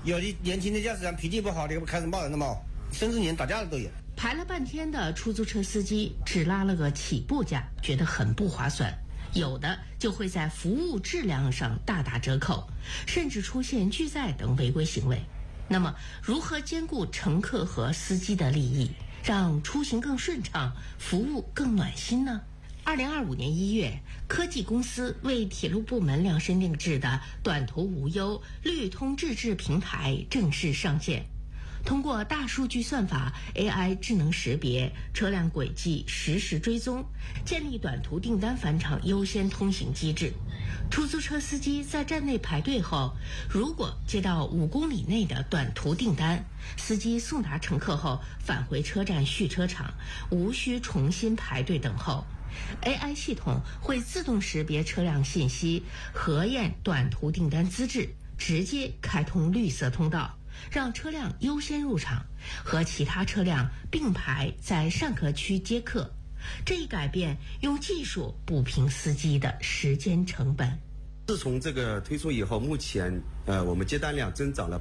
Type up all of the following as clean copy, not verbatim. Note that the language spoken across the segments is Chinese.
有的年轻的驾驶员脾气不好的开始骂人了嘛，甚至连打架的都有。 排了半天的出租车司机只拉了个起步价，觉得很不划算。有的就会在服务质量上大打折扣，甚至出现拒载等违规行为。那么，如何兼顾乘客和司机的利益，让出行更顺畅，服务更暖心呢？2025年1月，科技公司为铁路部门量身定制的短途无忧绿通智智平台正式上线。通过大数据算法、AI 智能识别、车辆轨迹实时追踪，建立短途订单返场优先通行机制。出租车司机在站内排队后，如果接到5公里内的短途订单，司机送达乘客后返回车站续车场，无需重新排队等候。AI 系统会自动识别车辆信息，核验短途订单资质，直接开通绿色通道，让车辆优先入场，和其他车辆并排在上客区接客。这一改变用技术补平司机的时间成本。 自从这个推出以后，目前我们接单量增长了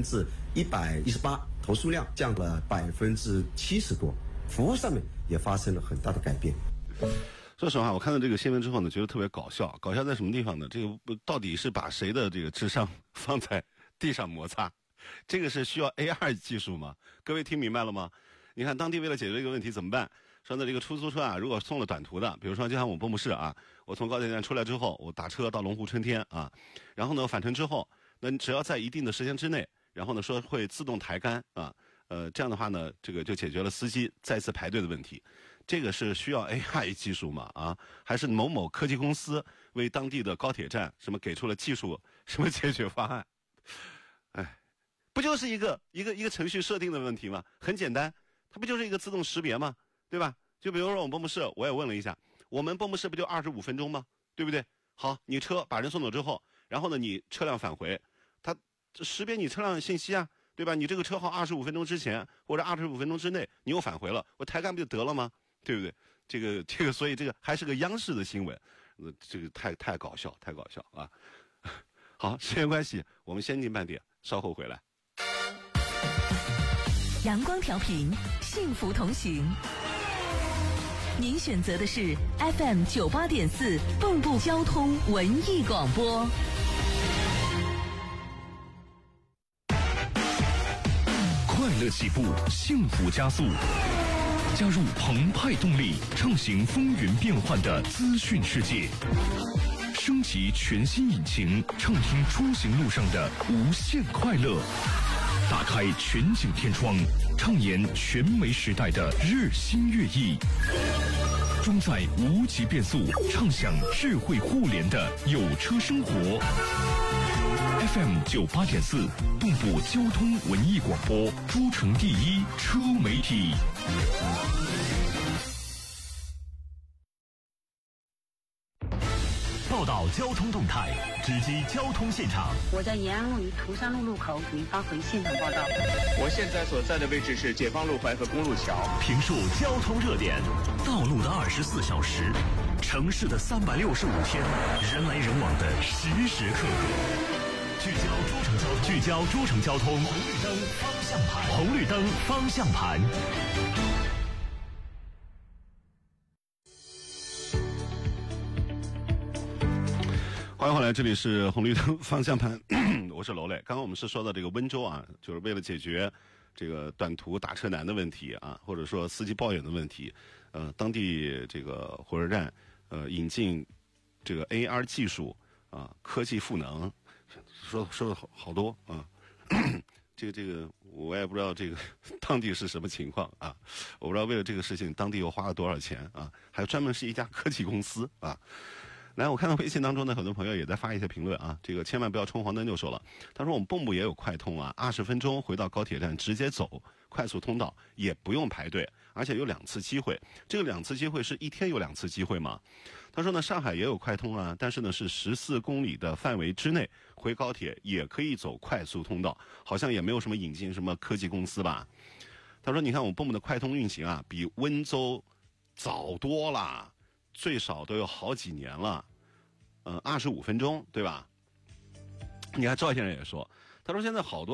118%，投诉量降了70%多，服务上面也发生了很大的改变。 说实话，我看到这个新闻之后呢，觉得特别搞笑。搞笑在什么地方呢？这个到底是把谁的这个智商放在地上摩擦？这个是需要 AR 技术吗？各位听明白了吗？你看当地为了解决这个问题怎么办？说呢，这个出租车啊，如果送了短途的，比如说就像我蹦蹦市啊，我从高铁站出来之后，我打车到龙湖春天啊，然后呢返程之后，那只要在一定的时间之内，然后呢说会自动抬杆啊，这样的话呢，这个就解决了司机再次排队的问题。这个是需要 AI 技术吗？啊，还是某某科技公司为当地的高铁站什么给出了技术什么解决方案？哎，不就是一个程序设定的问题吗？很简单，它不就是一个自动识别吗？对吧？就比如说我们蹦蹦市，我也问了一下，我们蹦蹦市不就25分钟吗？对不对？好，你车把人送走之后，然后呢，你车辆返回，它识别你车辆信息啊，对吧？你这个车号25分钟之前或者25分钟之内，你又返回了，我抬杆不就得了吗？对不对？这个，所以这个还是个央视的新闻，这个太搞笑啊！好，时间关系，我们先进半点，稍后回来。 阳光调频，幸福同行。您选择的是 FM 98.4蚌埠交通文艺广播。 快乐起步，幸福加速。加入澎湃动力，畅行风云变幻的资讯世界。升级全新引擎，畅听出行路上的无限快乐。打开全景天窗，畅言全媒时代的日新月异。装载无极变速，畅享智慧互联的有车生活。FM 98.4蚌埠交通文艺广播，诸城第一车媒体。 报道交通动态，直击交通现场。 我在延安路与涂山路路口，给您发回现场报道。 我现在所在的位置是解放路淮河公路桥。 评述交通热点，道路的24小时，城市的365天，人来人往的时时刻刻。聚焦诸城交通，红绿灯方向盘，红绿灯方向盘。 欢迎回来，这里是红绿灯方向盘，我是娄磊。刚刚我们是说到这个温州啊，就是为了解决这个短途打车难的问题啊，或者说司机抱怨的问题，当地这个火车站引进这个 AR 技术啊，科技赋能，说的好多啊。这个我也不知道这个当地是什么情况啊，我不知道为了这个事情当地又花了多少钱啊，还专门是一家科技公司啊。来，我看到微信当中呢，很多朋友也在发一些评论啊，这个千万不要冲黄灯就说了。他说我们蚌埠也有快通啊，20分钟回到高铁站直接走，快速通道也不用排队，而且有2次机会。这个2次机会是一天有2次机会吗？他说呢，上海也有快通啊，但是呢是14公里的范围之内回高铁也可以走快速通道，好像也没有什么引进什么科技公司吧。他说你看我们蚌埠的快通运行啊，比温州早多了。最少都有好几年了，25分钟，对吧？你看赵先生也说，他说现在好多